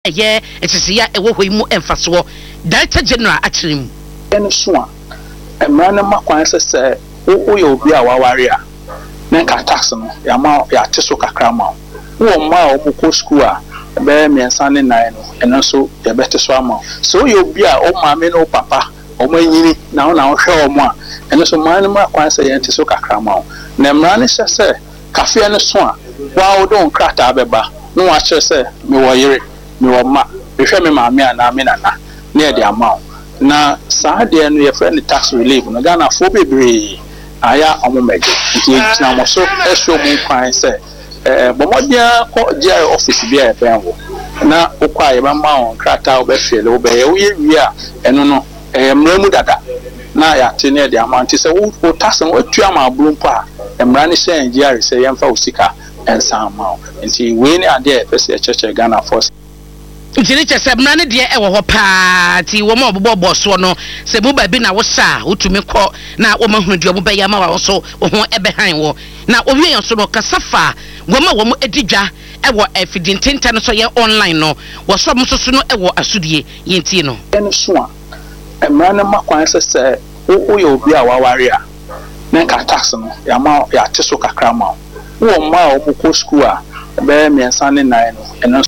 yeah, it's a year a way more emphasis. Director General actually. And so on. And Rana Makwan says, oh, you'll be our warrior. Nanka Taxon, Yama, Yatisoka Krama. Oh, my Boko school, bear me and Sunday nine, and also the better swammer. So you'll be our old mammy, no papa, or my now show more. And also my Makwan say Yatisoka Krama. Namrani says, Cafe and a swan. Wow, don't crack Abeba. No, I just say, me were me were ma. If you mammy and Amina near the amount. Na Saturday and your friend tax relief. No Ghana for baby. Aya omumege. Nti na mo so esho mu kwan se bomodia ko dia office bia e benwo. Na okwa ye ba ma on krata obefele obeye wi a eno no mramu dada. Na ya tene de amount se wo tax no atu ama abulumpo a mra ne hye ngia se yemfa osika ensan ma. Nti we ni ade e pese cheche Ghana force. Ntini chese mrane de e wo ho pa ti wo ma obobbo so no se mu ba bi na wo sa utumi kọ na wo mahunu de obo be ya ma wa so wo ho ebe han wo na owie yan so no kasafa wo ma wo mu edidwa e wo afidintinta no so ye online no wo so mu so no e wo asudie yenti no en so a mrane makwan se wo ye obi a waware a na ka tax no ya ma ya teso kakra ma wo ma oboko school a be me nsane nine no en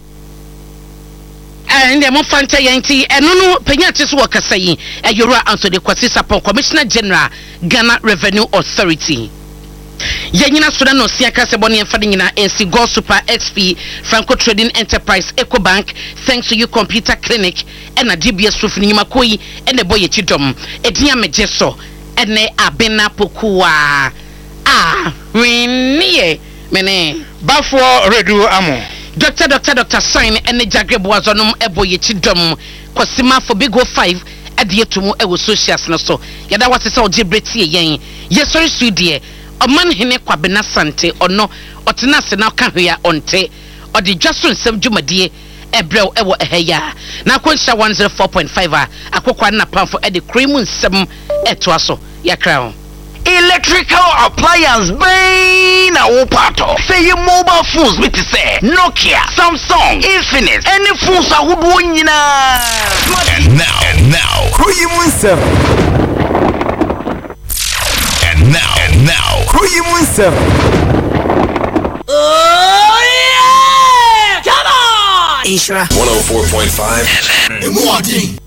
and the Mofanta Yanti, and no Penyatis work as saying, a Euro answer the Kwasisapon Commissioner General, Ghana Revenue Authority. Yanina Sudano Siaka Saboni and Fadina NC Gold Super XP, Franco Trading Enterprise, EcoBank, thanks to you Computer Clinic, and a DBS Rufini Makoi, and the boy Chidom, Edia Mejeso, and ne Abena Pokua. Winnie, Mene, Bafo Redu Amo. Doctor sign and the Jagreb was on Eboye Chidom, Cosima for Big 5 at the Etumo Ewo Socials no so. Yada was a Jibreti yen. Yes, sorry, sweetie. A man hene kwabena sante or no, or tenase now can hear on te, or the Justin Sem Jumadie, Ebrel Ewo Eheya. Now, Quensha 104.5, a coquana pound for Eddie Creamun 7 etwaso, ya crown. Electrical appliance bang na wopato. Say your mobile phones with say Nokia, Samsung, Infinix, any phones are good one yina. And now, who you munse? And now, who you munse? Oh yeah! Come on! Isra 104.5 FM.